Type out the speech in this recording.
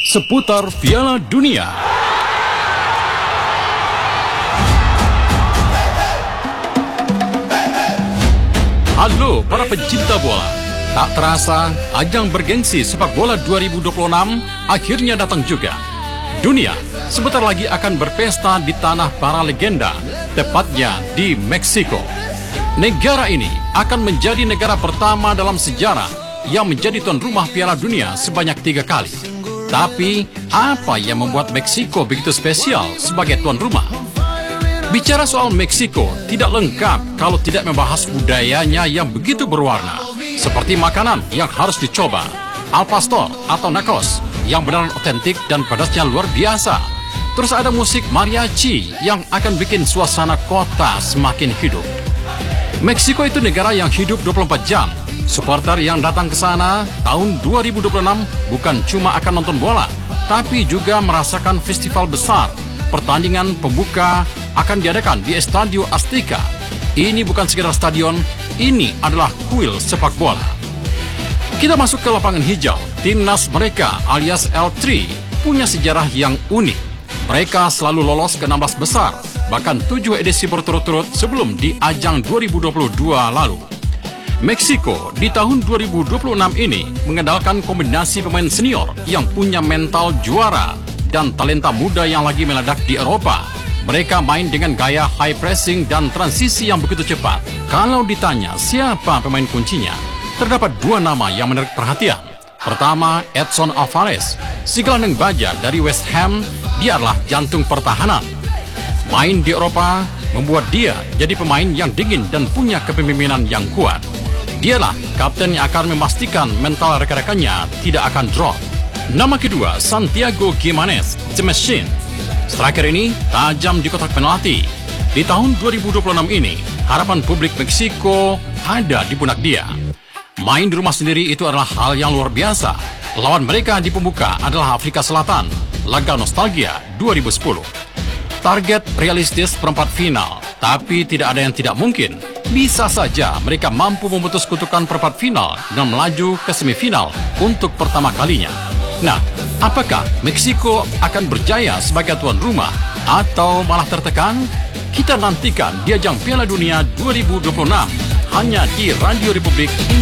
seputar Piala Dunia. Halo para pencinta bola. Tak terasa, ajang bergengsi sepak bola 2026 akhirnya datang juga. Dunia sebentar lagi akan berpesta di tanah para legenda, tepatnya di Meksiko. Negara ini akan menjadi negara pertama dalam sejarah yang menjadi tuan rumah Piala Dunia sebanyak 3 kali. Tapi, apa yang membuat Meksiko begitu spesial sebagai tuan rumah? Bicara soal Meksiko tidak lengkap kalau tidak membahas budayanya yang begitu berwarna. Seperti makanan yang harus dicoba, al pastor atau nachos yang benar otentik dan pedasnya luar biasa. Terus ada musik mariachi yang akan bikin suasana kota semakin hidup. Meksiko itu negara yang hidup 24 jam. Supporter yang datang ke sana tahun 2026 bukan cuma akan nonton bola, tapi juga merasakan festival besar. Pertandingan pembuka akan diadakan di Estadio Azteca. Ini bukan sekedar stadion, ini adalah kuil sepak bola. Kita masuk ke lapangan hijau. Timnas mereka alias El Tri punya sejarah yang unik. Mereka selalu lolos ke 16 besar, bahkan 7 edisi berturut-turut sebelum di ajang 2022 lalu. Meksiko di tahun 2026 ini mengandalkan kombinasi pemain senior yang punya mental juara dan talenta muda yang lagi meledak di Eropa. Mereka main dengan gaya high pressing dan transisi yang begitu cepat. Kalau ditanya siapa pemain kuncinya, terdapat 2 nama yang menarik perhatian. Pertama, Edson Alvarez, si gelandang baja dari West Ham. Dia adalah jantung pertahanan. Main di Eropa membuat dia jadi pemain yang dingin dan punya kepemimpinan yang kuat. Dialah kapten yang akan memastikan mental rekan-rekannya tidak akan drop. Nama kedua, Santiago Giménez, The Machine. Striker ini tajam di kotak penalti. Di tahun 2026 ini, harapan publik Meksiko ada di pundak dia. Main di rumah sendiri itu adalah hal yang luar biasa. Lawan mereka di pembuka adalah Afrika Selatan, laga nostalgia 2010. Target realistis perempat final, tapi tidak ada yang tidak mungkin. Bisa saja mereka mampu memutus kutukan perempat final dan melaju ke semifinal untuk pertama kalinya. Nah, apakah Meksiko akan berjaya sebagai tuan rumah atau malah tertekan? Kita nantikan di ajang Piala Dunia 2026 hanya di Radio Republik